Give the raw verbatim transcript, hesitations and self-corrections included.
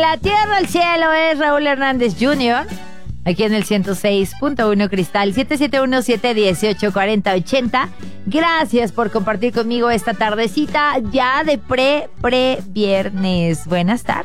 La tierra al cielo es Raúl Hernández junior Aquí en el ciento seis punto uno Cristal, siete siete uno, siete uno ocho, cuatro cero ocho cero. Gracias por compartir conmigo esta tardecita ya de pre, pre viernes. Buenas tardes.